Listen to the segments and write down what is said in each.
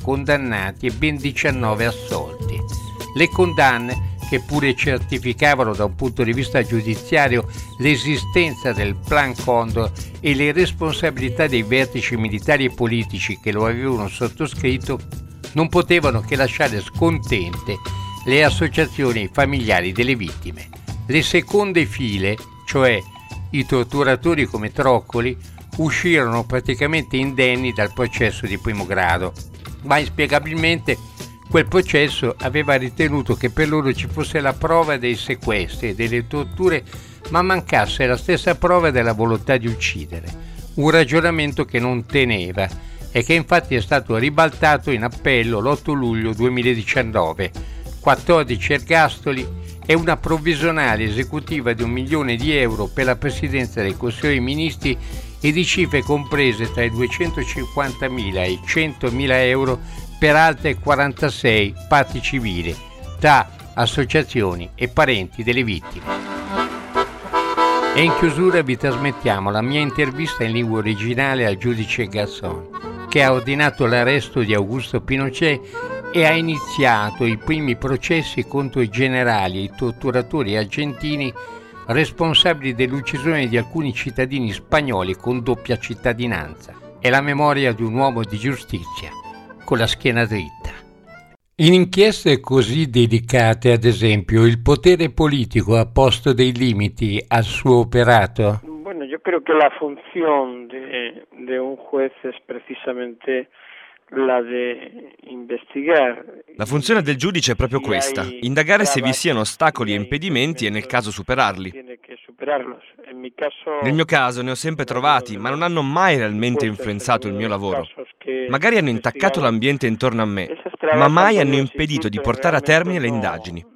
condannati e ben 19 assolti. Le condanne, che pure certificavano da un punto di vista giudiziario l'esistenza del Plan Condor e le responsabilità dei vertici militari e politici che lo avevano sottoscritto, non potevano che lasciare scontente le associazioni e i familiari delle vittime. Le seconde file, cioè i torturatori come Troccoli, uscirono praticamente indenni dal processo di primo grado, ma inspiegabilmente quel processo aveva ritenuto che per loro ci fosse la prova dei sequestri e delle torture, ma mancasse la stessa prova della volontà di uccidere, un ragionamento che non teneva e che infatti è stato ribaltato in appello l'8 luglio 2019, 14 ergastoli e una provvisionale esecutiva di 1 milione di euro per la presidenza del Consiglio dei Ministri e di cifre comprese tra i 250.000 e i 100.000 euro per altre 46 parti civili tra associazioni e parenti delle vittime. E in chiusura vi trasmettiamo la mia intervista in lingua originale al giudice Gasson, che ha ordinato l'arresto di Augusto Pinochet e ha iniziato i primi processi contro i generali e i torturatori argentini responsabili dell'uccisione di alcuni cittadini spagnoli con doppia cittadinanza. È la memoria di un uomo di giustizia con la schiena dritta. In inchieste così delicate, ad esempio, il potere politico ha posto dei limiti al suo operato? Bueno, yo creo que la función de un juez es precisamente la de investigar. La funzione del giudice è proprio questa: indagare se vi siano ostacoli e impedimenti e nel caso superarli. Nel mio caso ne ho sempre trovati, ma non hanno mai realmente influenzato il mio lavoro. Magari hanno intaccato l'ambiente intorno a me, ma mai hanno impedito di portare a termine le indagini.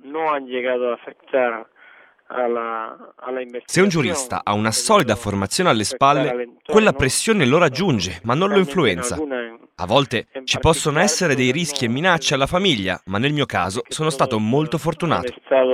Se un giurista ha una solida formazione alle spalle, quella pressione lo raggiunge, ma non lo influenza. A volte ci possono essere dei rischi e minacce alla famiglia, ma nel mio caso sono stato molto fortunato.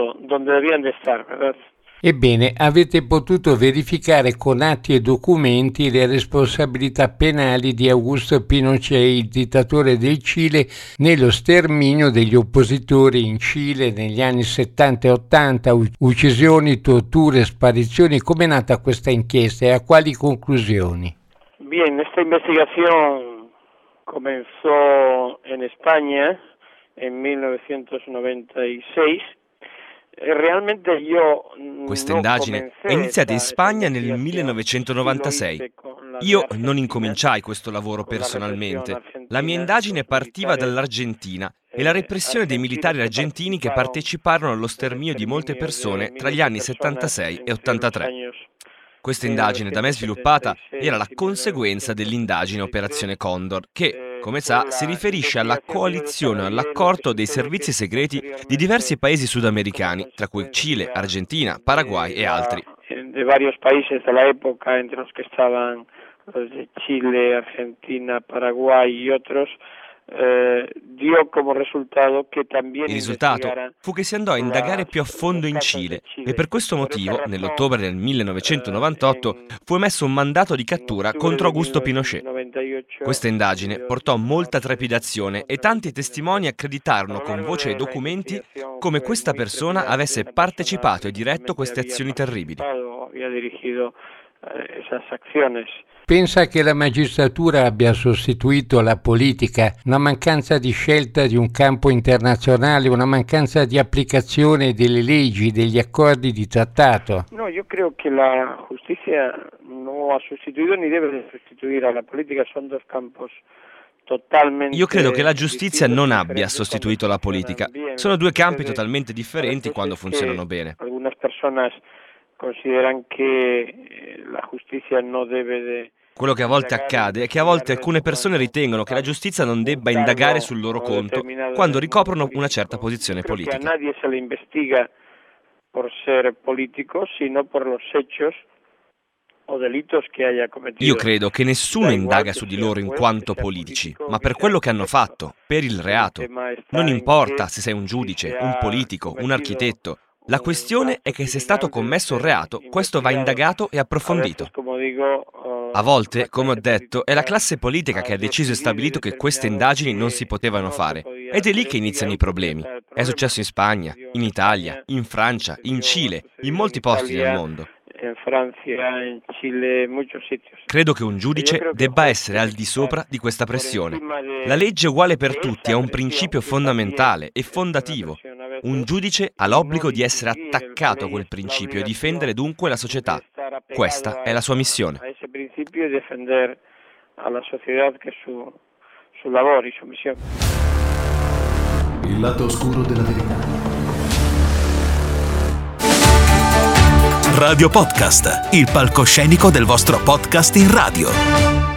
Ebbene, avete potuto verificare con atti e documenti le responsabilità penali di Augusto Pinochet, il dittatore del Cile, nello sterminio degli oppositori in Cile negli anni 70 e 80, uccisioni, torture, sparizioni. Come è nata questa inchiesta e a quali conclusioni? Bien, esta investigación comenzó en España en 1996. Questa indagine è iniziata in Spagna nel 1996. Io non incominciai questo lavoro personalmente. La mia indagine partiva dall'Argentina e la repressione dei militari argentini che parteciparono allo sterminio di molte persone tra gli anni 76 e 83. Questa indagine da me sviluppata era la conseguenza dell'indagine Operazione Condor, che, come sa, si riferisce alla coalizione o all'accordo dei servizi segreti di diversi paesi sudamericani, tra cui Cile, Argentina, Paraguay e altri. De varios países de la época, entre los que estaban los de Chile, Argentina, Paraguay y otros, dio come risultato che Il risultato fu che si andò a indagare più a fondo in Cile e per questo motivo, nell'ottobre del 1998, fu emesso un mandato di cattura contro Augusto Pinochet. Questa indagine portò molta trepidazione e tanti testimoni accreditarono con voce e documenti come questa persona avesse partecipato e diretto queste azioni terribili. Pensa che la magistratura abbia sostituito la politica, una mancanza di scelta di un campo internazionale, una mancanza di applicazione delle leggi, degli accordi di trattato? No, io credo che la giustizia non ha sostituito ni deve sostituire la politica, sono due campi totalmente. Io credo che la giustizia non abbia sostituito la politica. Sono due campi totalmente differenti quando funzionano bene. Alcune persone considerano che la giustizia non deve. Quello che a volte accade è che a volte alcune persone ritengono che la giustizia non debba indagare sul loro conto quando ricoprono una certa posizione politica. Nadie se le investiga por ser politico, sino por los hechos o delitos che haya cometido. Io credo che nessuno indaga su di loro in quanto politici, ma per quello che hanno fatto, per il reato. Non importa se sei un giudice, un politico, un architetto. La questione è che se è stato commesso un reato, questo va indagato e approfondito. A volte, come ho detto, è la classe politica che ha deciso e stabilito che queste indagini non si potevano fare. Ed è lì che iniziano i problemi. È successo in Spagna, in Italia, in Francia, in Cile, in molti posti del mondo. In Francia, in Cile, molti siti. Credo che un giudice debba essere al di sopra di questa pressione. La legge uguale per tutti è un principio fondamentale e fondativo. Un giudice ha l'obbligo di essere attaccato a quel principio e difendere dunque la società. Questa è la sua missione. A ese principio di difendere alla società che su lavoro, su missione. Il lato oscuro della verità. Radio Podcast, il palcoscenico del vostro podcast in radio.